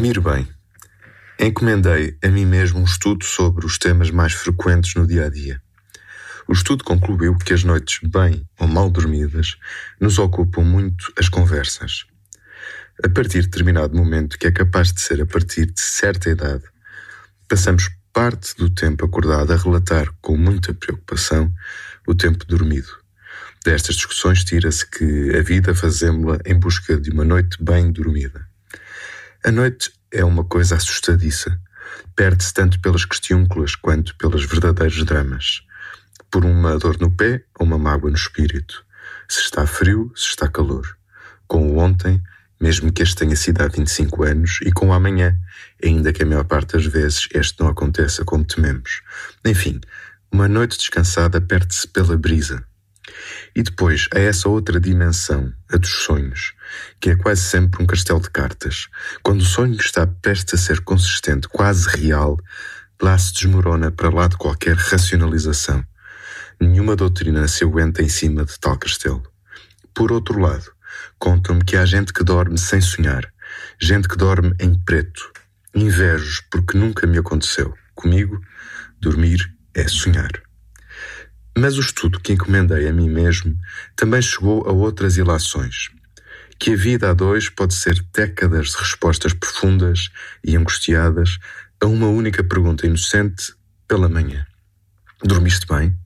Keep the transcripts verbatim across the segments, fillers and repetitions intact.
Dormir bem. Encomendei a mim mesmo um estudo sobre os temas mais frequentes no dia-a-dia. O estudo concluiu que as noites bem ou mal dormidas nos ocupam muito as conversas. A partir de determinado momento, que é capaz de ser a partir de certa idade, passamos parte do tempo acordado a relatar com muita preocupação o tempo dormido. Destas discussões tira-se que a vida fazemos-la em busca de uma noite bem dormida. A noite é uma coisa assustadiça. Perde-se tanto pelas questiúnculas quanto pelos verdadeiros dramas. Por uma dor no pé ou uma mágoa no espírito. Se está frio, se está calor. Com o ontem, mesmo que este tenha sido há vinte e cinco anos, e com o amanhã, ainda que a maior parte das vezes este não aconteça como tememos. Enfim, uma noite descansada perde-se pela brisa. E depois há essa outra dimensão, a dos sonhos, que é quase sempre um castelo de cartas. Quando o sonho está prestes a ser consistente, quase real, lá se desmorona para lá de qualquer racionalização. Nenhuma doutrina se aguenta em cima de tal castelo. Por outro lado, contam-me que há gente que dorme sem sonhar, gente que dorme em preto. Invejo, porque nunca me aconteceu. Comigo, dormir é sonhar. Mas o estudo que encomendei a mim mesmo também chegou a outras ilações. Que a vida a dois pode ser décadas de respostas profundas e angustiadas a uma única pergunta inocente pela manhã. Dormiste bem?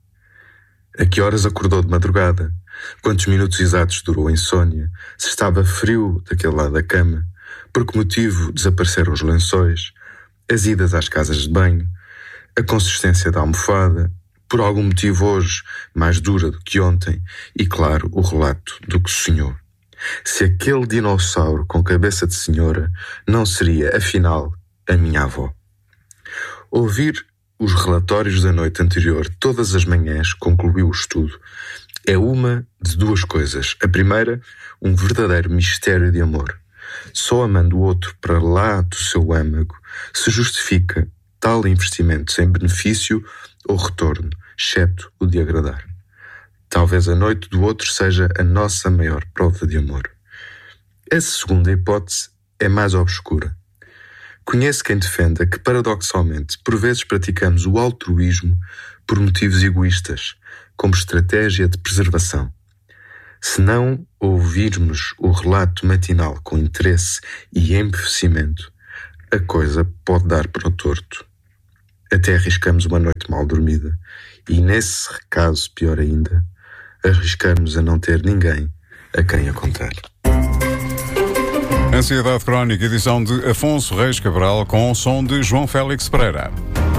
A que horas acordou de madrugada? Quantos minutos exatos durou a insônia? Se estava frio daquele lado da cama? Por que motivo desapareceram os lençóis? As idas às casas de banho? A consistência da almofada? Por algum motivo hoje mais dura do que ontem? E claro, o relato do que sonhou. Se aquele dinossauro com cabeça de senhora não seria, afinal, a minha avó. Ouvir os relatórios da noite anterior todas as manhãs, concluiu o estudo, é uma de duas coisas. A primeira, um verdadeiro mistério de amor. Só amando o outro para lá do seu âmago se justifica tal investimento sem benefício ou retorno, exceto o de agradar. Talvez a noite do outro seja a nossa maior prova de amor. Essa segunda hipótese é mais obscura. Conheço quem defenda que, paradoxalmente, por vezes praticamos o altruísmo por motivos egoístas, como estratégia de preservação. Se não ouvirmos o relato matinal com interesse e embevecimento, a coisa pode dar para o torto. Até arriscamos uma noite mal dormida e, nesse caso, pior ainda, arriscamos a não ter ninguém a quem a contar. Ansiedade Crónica, edição de Afonso Reis Cabral, com o som de João Félix Pereira.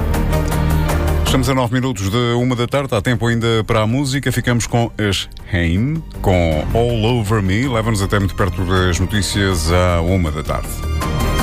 Estamos a nove minutos de uma da tarde, há tempo ainda para a música. Ficamos com as Haim, com All Over Me. Leva-nos até muito perto das notícias à uma da tarde.